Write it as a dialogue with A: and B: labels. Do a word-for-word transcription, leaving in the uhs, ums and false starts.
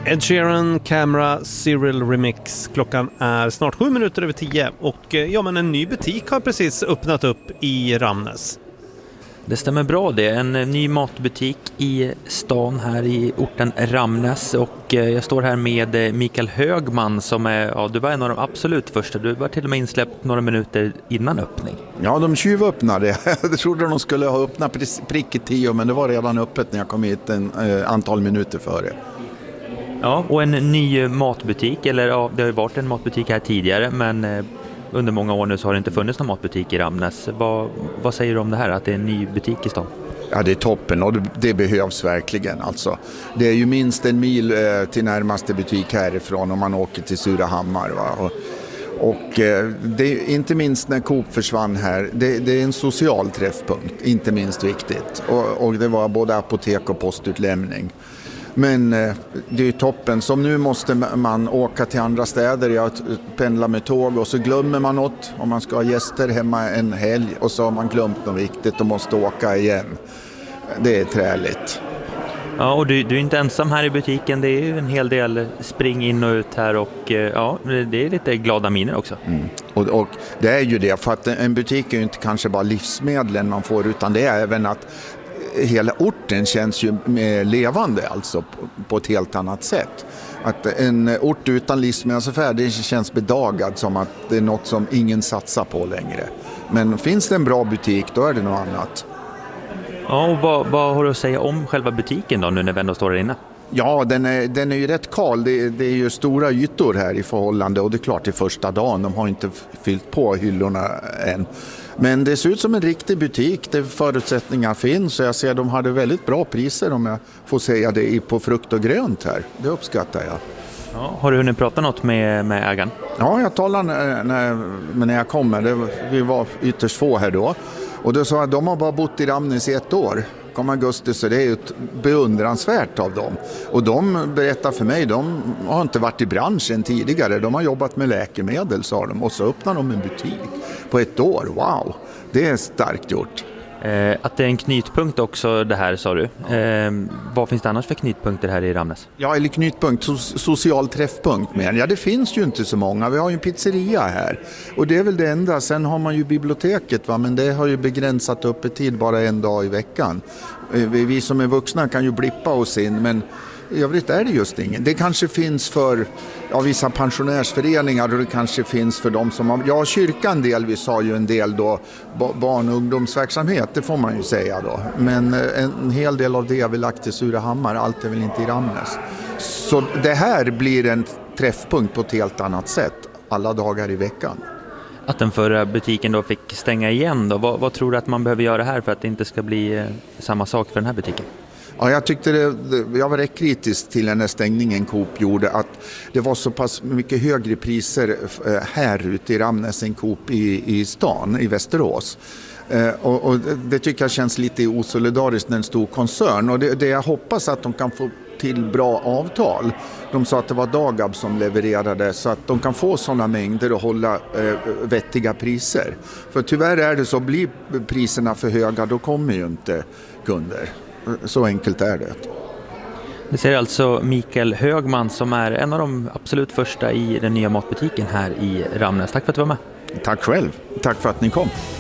A: Ed Sheeran, Camera, Cyril Remix. Klockan är snart sju minuter över tio och ja, men en ny butik har precis öppnat upp i Ramnäs.
B: Det stämmer bra det. En ny matbutik i stan här i orten Ramnäs, och jag står här med Mikael Högman som är, ja, du var en av de absolut första. Du var till och med insläppt några minuter innan öppning.
C: Ja, de tjuvöppnade. Jag trodde de skulle ha öppnat prick i tio, men det var redan öppet när jag kom hit en eh, antal minuter före.
B: Ja, och en ny matbutik, eller ja, det har ju varit en matbutik här tidigare, men eh, under många år nu så har det inte funnits någon matbutik i Ramnäs. Vad, vad säger du om det här, att det är en ny butik i stan? Ja, det är toppen och det, det behövs verkligen. Alltså. Det är ju minst en mil eh, till närmaste butik härifrån om man åker till Surahammar. Va? Och, och eh, det är inte minst när Coop försvann här, det, det är en social träffpunkt, inte minst viktigt. Och, och det var både apotek och postutlämning. Men eh, det är ju toppen. Som nu måste man åka till andra städer. Jag pendlar med tåg och så glömmer man något. Om man ska ha gäster hemma en helg och så har man glömt något viktigt och måste åka igen. Det är träligt. Ja, och du, du är inte ensam här i butiken. Det är ju en hel del spring in och ut här och ja, det är lite glada miner också. Mm.
C: Och, och det är ju det, för att en butik är ju inte kanske bara livsmedlen man får, utan det är även att hela orten känns ju levande, alltså på ett helt annat sätt. Att en ort utan livsmedelsaffär, det känns bedagad, som att det är något som ingen satsar på längre. Men finns det en bra butik, då är det något annat.
B: Ja, och vad, vad har du att säga om själva butiken då, nu när vi ändå står där inne?
C: Ja, den är, den är ju rätt kal. Det, det är ju stora ytor här i förhållande, och det är klart i första dagen. De har inte fyllt på hyllorna än. Men det ser ut som en riktig butik där förutsättningar finns. Så jag ser att de hade väldigt bra priser, om jag får säga det, på frukt och grönt här. Det uppskattar jag.
B: Ja, har du hunnit prata något med, med ägaren?
C: Ja, jag talade när, när, när jag kom. Det, vi var ytterst få här då. Och då sa jag att de har bara bott i Ramnäs i ett år. Kom augusti, så det är ju ett beundransvärt av dem. Och de berättar för mig, de har inte varit i branschen tidigare. De har jobbat med läkemedel, sa de. Och så öppnar de en butik på ett år. Wow, det är starkt gjort.
B: Eh, att det är en knytpunkt också det här, sa du. Eh, vad finns det annars för knytpunkter här i Ramnäs?
C: Ja, eller knytpunkt, so- social träffpunkt med. Ja, det finns ju inte så många. Vi har ju en pizzeria här. Och det är väl det enda. Sen har man ju biblioteket, va? Men det har ju begränsat öppettid bara en dag i veckan. Vi, vi som är vuxna kan ju blippa oss in, men i övrigt är det just ingen. Det kanske finns för ja, vissa pensionärsföreningar, och det kanske finns för de som har... Ja, kyrkan delvis har ju en del då barn- och ungdomsverksamhet, det får man ju säga då. Men en hel del av det är väl lagt till Surahammar, allt är väl inte i Ramnäs. Så det här blir en träffpunkt på ett helt annat sätt, alla dagar i veckan.
B: Att den förra butiken då fick stänga igen då, vad, vad tror du att man behöver göra här för att det inte ska bli eh, samma sak för den här butiken?
C: Ja, jag tyckte det, jag var rätt kritisk till när stängningen Coop gjorde, att det var så pass mycket högre priser här ute i Ramnäs än Coop i, i stan, i Västerås. Eh, och, och det tycker jag känns lite osolidariskt när en stor koncern, och det, det jag hoppas att de kan få till bra avtal. De sa att det var Dagab som levererade, så att de kan få sådana mängder och hålla eh, vettiga priser. För tyvärr är det så, blir priserna för höga, då kommer ju inte kunder. Så enkelt är det.
B: Det säger alltså Mikael Högman, som är en av de absolut första i den nya matbutiken här i Ramnäs. Tack för att du var med.
C: Tack själv. Tack för att ni kom.